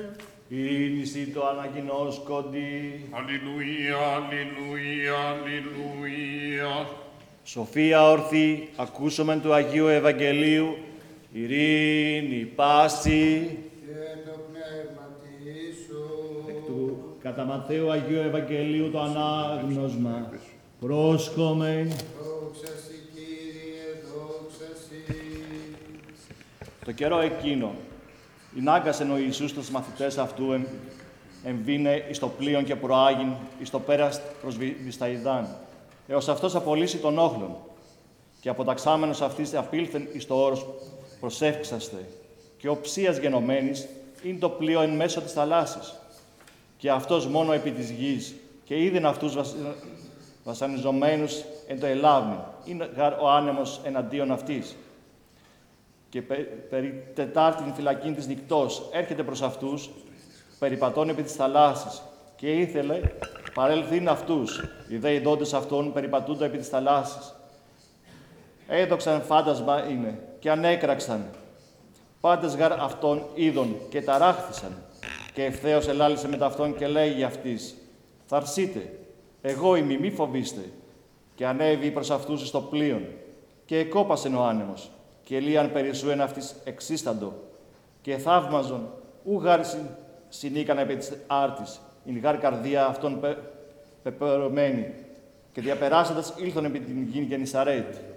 Ειρήνηση το ανακοινώσκοντι. Αλληλούια, αλληλούια, αλληλούια. Σοφία ορθή, ακούσομεν του Αγίου Ευαγγελίου. Ειρήνη, πάση. Και το πνεύμα σου. Εκ του κατά Ματθαίου Αγίου Ευαγγελίου το ανάγνωσμα. Πρόσχομεν. Δόξα σοι, Κύριε, δόξα σοι. Το καιρό εκείνο, ηνάγκασεν ο Ιησούς τους μαθητές αυτού εμβήνε εις το πλοίον και προάγειν εις το πέρας προς Βυσταϊδάν, έως αυτός απολύσει τον όχλον. Και αποταξάμενος αυτής απήλθεν εις το όρος προσεύξαστε, και οψίας γενομένης είναι το πλοίο εν μέσω της θαλάσσης. Και αυτός μόνο επί της γης, και είδεν αυτούς βασανιζομένους εν το ελάβνη, είναι ο άνεμος εναντίον αυτής. Και περί τετάρτην φυλακήν της νυκτός έρχεται προς αυτούς, περιπατών επί της θαλάσσης, και ήθελε παρέλθειν αυτούς, οι δε ειδώντες αυτών περιπατούνται επί της θαλάσσης. Έδοξαν φάντασμα είναι, και ανέκραξαν. Πάντες γαρ αυτών είδων και ταράχθησαν. Και ευθέως ελάλησε μετά αυτόν και λέγει αυτής: «Θαρσείτε, εγώ είμαι, μη φοβήστε». Και ανέβη προς αυτούς στο πλοίον, και εκόπασεν ο άνεμος, και λίαν περισσούεν αυτής εξίσταντο, και θαύμαζον, ου γάρ συνήκαν επί της άρτης, ειν γάρ καρδία αυτών πεπερωμένη, και διαπεράσαντας ήλθον επί την γην Γεννησαρέτ.